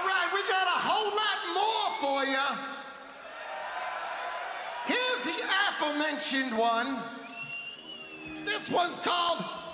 right, we got a whole lot more for you. Here's the aforementioned one. This one's called